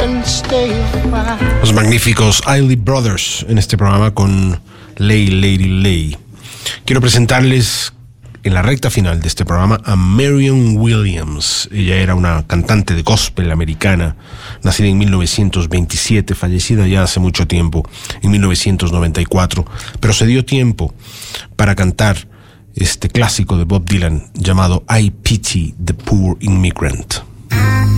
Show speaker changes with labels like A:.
A: Los magníficos Isley Brothers en este programa con Lay Lady Lay. Quiero presentarles en la recta final de este programa a Marion Williams. Ella era una cantante de gospel americana, nacida en 1927, fallecida ya hace mucho tiempo, en 1994, pero se dio tiempo para cantar este clásico de Bob Dylan llamado I Pity the Poor Immigrant.